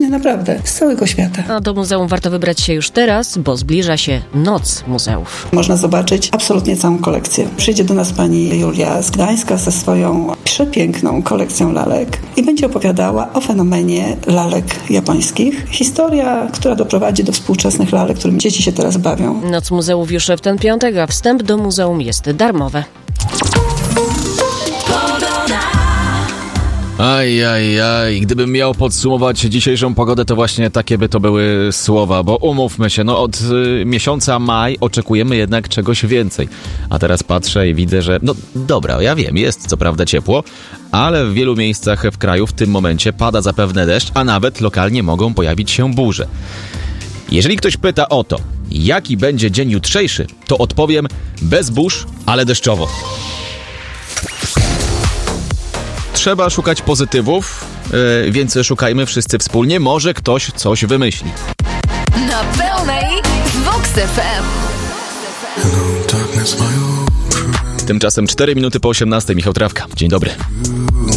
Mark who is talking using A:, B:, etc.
A: rodziny naprawdę z całego świata.
B: A do muzeum warto wybrać się już teraz, bo zbliża się Noc Muzeów.
A: Można zobaczyć absolutnie całą kolekcję. Przyjdzie do nas pani Julia z Gdańska ze swoją przepiękną kolekcją lalek i będzie opowiadała o fenomenie lalek japońskich. Historia, która doprowadzi do współczesnych lalek, którymi dzieci się teraz bawią.
B: Noc Muzeów już w ten piątek, a wstęp do muzeum jest darmowy.
C: Gdybym miał podsumować dzisiejszą pogodę, to właśnie takie by to były słowa, bo umówmy się, od miesiąca maj oczekujemy jednak czegoś więcej. A teraz patrzę i widzę, że dobra, ja wiem, jest co prawda ciepło, ale w wielu miejscach w kraju w tym momencie pada zapewne deszcz, a nawet lokalnie mogą pojawić się burze. Jeżeli ktoś pyta o to, jaki będzie dzień jutrzejszy, to odpowiem bez burz, ale deszczowo. Trzeba szukać pozytywów, więc szukajmy wszyscy wspólnie. Może ktoś coś wymyśli.
D: Na pełnej z Vox FM.
C: Tymczasem 4 minuty po 18. Michał Trawka. Dzień dobry.